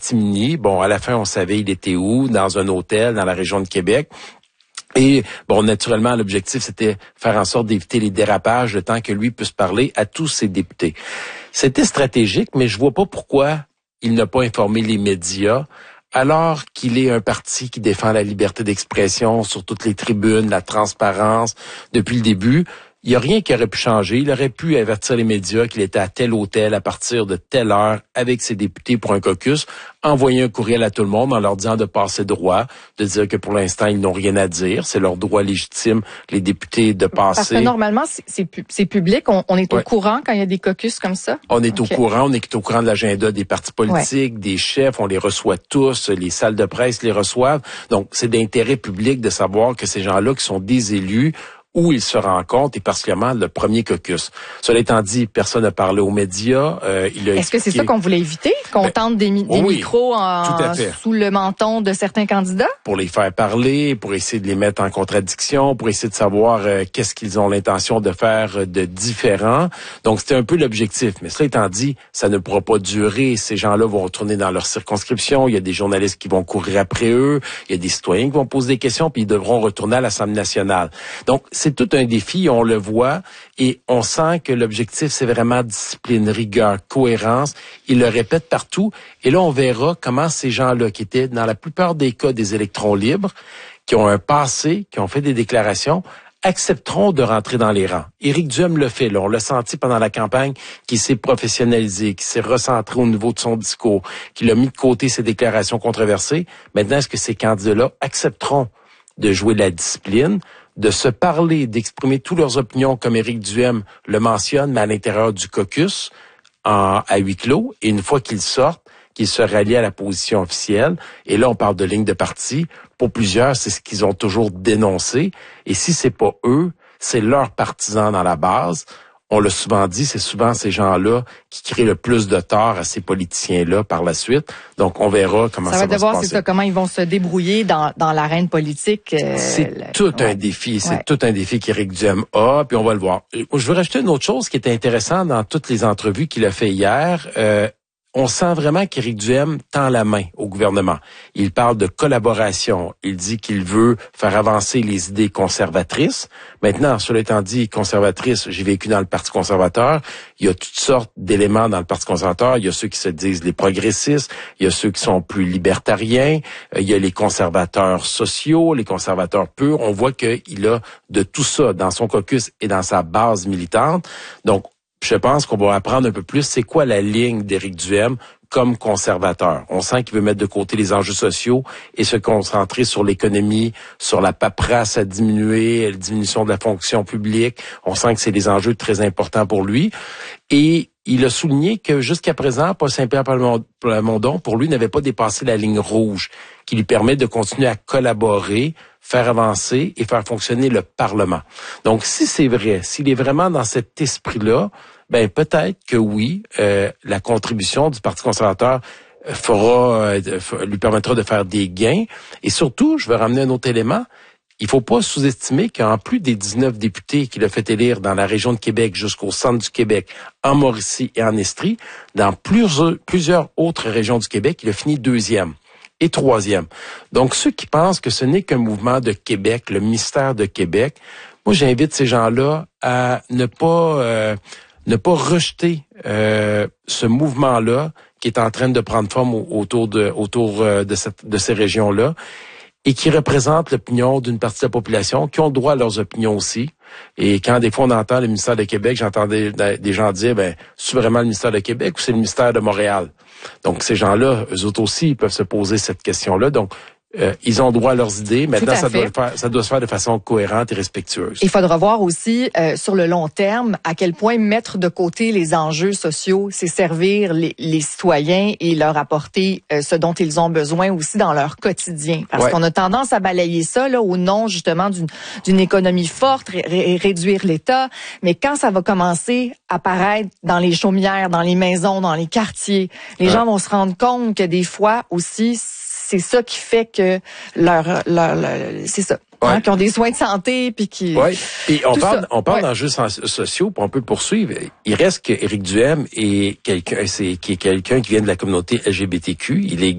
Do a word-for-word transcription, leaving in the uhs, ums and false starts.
catimini. Bon, à la fin, on savait il était où, dans un hôtel, dans la région de Québec. Et, bon, naturellement, l'objectif, c'était faire en sorte d'éviter les dérapages le temps que lui puisse parler à tous ses députés. C'était stratégique, mais je vois pas pourquoi il n'a pas informé les médias, alors qu'il est un parti qui défend la liberté d'expression sur toutes les tribunes, la transparence, depuis le début. Il n'y a rien qui aurait pu changer. Il aurait pu avertir les médias qu'il était à tel hôtel à partir de telle heure avec ses députés pour un caucus, envoyer un courriel à tout le monde en leur disant de passer droit, de dire que pour l'instant, ils n'ont rien à dire. C'est leur droit légitime, les députés, de passer. Parce que normalement, c'est, c'est, c'est public. On, on est ouais. au courant quand il y a des caucus comme ça? On est okay. au courant. On est au courant de l'agenda des partis politiques, ouais. des chefs. On les reçoit tous. Les salles de presse les reçoivent. Donc, c'est d'intérêt public de savoir que ces gens-là qui sont des élus, où ils se rencontrent, et particulièrement le premier caucus. Cela étant dit, personne n'a parlé aux médias. Euh, il a Est-ce expliqué... que c'est ça qu'on voulait éviter? Qu'on ben, tente des, mi- des oui, micros en, sous le menton de certains candidats? Pour les faire parler, pour essayer de les mettre en contradiction, pour essayer de savoir euh, qu'est-ce qu'ils ont l'intention de faire de différent. Donc, c'était un peu l'objectif. Mais cela étant dit, ça ne pourra pas durer. Ces gens-là vont retourner dans leur circonscription. Il y a des journalistes qui vont courir après eux. Il y a des citoyens qui vont poser des questions, puis ils devront retourner à l'Assemblée nationale. Donc, c'est tout un défi, on le voit, et on sent que l'objectif, c'est vraiment discipline, rigueur, cohérence. Il le répète partout. Et là, on verra comment ces gens-là, qui étaient dans la plupart des cas des électrons libres, qui ont un passé, qui ont fait des déclarations, accepteront de rentrer dans les rangs. Éric Duhem le fait, là. On l'a senti pendant la campagne, qu'il s'est professionnalisé, qu'il s'est recentré au niveau de son discours, qu'il a mis de côté ses déclarations controversées. Maintenant, est-ce que ces candidats-là accepteront de jouer la discipline, de se parler, d'exprimer toutes leurs opinions, comme Éric Duhem le mentionne, mais à l'intérieur du caucus, en, à huis clos, et une fois qu'ils sortent, qu'ils se rallient à la position officielle. Et là, on parle de ligne de parti. Pour plusieurs, c'est ce qu'ils ont toujours dénoncé. Et si c'est pas eux, c'est leurs partisans dans la base. On l'a souvent dit, c'est souvent ces gens-là qui créent le plus de tort à ces politiciens-là par la suite. Donc, on verra comment ça, ça va, va se passer. Ça va devoir, c'est ça, comment ils vont se débrouiller dans, dans l'arène politique. Euh, c'est le... tout ouais. un défi. C'est ouais. tout un défi qu'Éric Duhem a, puis on va le voir. Je veux rajouter une autre chose qui est intéressante dans toutes les entrevues qu'il a fait hier. Euh, On sent vraiment qu'Éric Duhem tend la main au gouvernement. Il parle de collaboration. Il dit qu'il veut faire avancer les idées conservatrices. Maintenant, cela étant dit, conservatrice, j'ai vécu dans le Parti conservateur. Il y a toutes sortes d'éléments dans le Parti conservateur. Il y a ceux qui se disent les progressistes. Il y a ceux qui sont plus libertariens. Il y a les conservateurs sociaux, les conservateurs purs. On voit qu'il a de tout ça dans son caucus et dans sa base militante. Donc, je pense qu'on va apprendre un peu plus c'est quoi la ligne d'Éric Duhem comme conservateur. On sent qu'il veut mettre de côté les enjeux sociaux et se concentrer sur l'économie, sur la paperasse à diminuer, la diminution de la fonction publique. On sent que c'est des enjeux très importants pour lui. Et il a souligné que jusqu'à présent, Paul Saint-Pierre Plamondon, pour lui, n'avait pas dépassé la ligne rouge qui lui permet de continuer à collaborer, faire avancer et faire fonctionner le Parlement. Donc, si c'est vrai, s'il est vraiment dans cet esprit-là, ben peut-être que oui, euh, la contribution du Parti conservateur fera, euh, lui permettra de faire des gains. Et surtout, je veux ramener un autre élément. Il faut pas sous-estimer qu'en plus des dix-neuf députés qu'il a fait élire dans la région de Québec jusqu'au centre du Québec, en Mauricie et en Estrie, dans plusieurs, plusieurs autres régions du Québec, il a fini deuxième et troisième. Donc, ceux qui pensent que ce n'est qu'un mouvement de Québec, le mystère de Québec, moi, j'invite ces gens-là à ne pas euh, ne pas rejeter euh, ce mouvement-là qui est en train de prendre forme autour de autour de cette de ces régions-là, et qui représentent l'opinion d'une partie de la population, qui ont le droit à leurs opinions aussi. Et quand des fois on entend le ministère de Québec, j'entendais des gens dire, ben, c'est vraiment le ministère de Québec ou c'est le ministère de Montréal? Donc ces gens-là, eux autres aussi, ils peuvent se poser cette question-là. Donc, Euh, ils ont droit à leurs idées. Maintenant, ça doit, faire, ça doit se faire de façon cohérente et respectueuse. Il faudra voir aussi, euh, sur le long terme, à quel point mettre de côté les enjeux sociaux, c'est servir les, les citoyens et leur apporter euh, ce dont ils ont besoin aussi dans leur quotidien. Parce ouais. qu'on a tendance à balayer ça là au nom justement d'une, d'une économie forte, ré- réduire l'État. Mais quand ça va commencer à apparaître dans les chaumières, dans les maisons, dans les quartiers, les ouais. gens vont se rendre compte que des fois aussi, c'est ça qui fait que leur, leur, leur c'est ça, ouais. hein, qui ont des soins de santé puis qui. Oui. Puis on parle, ça. on parle ouais. d'enjeux sociaux, puis on peut poursuivre. Il reste que Éric Duhem est quelqu'un, c'est qui est quelqu'un qui vient de la communauté L G B T Q. Il est